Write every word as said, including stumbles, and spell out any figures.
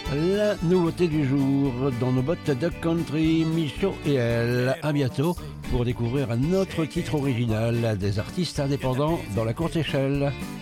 La nouveauté du jour dans nos bottes de country, Michaud et elle. À bientôt pour découvrir un autre titre original des artistes indépendants dans la courte échelle.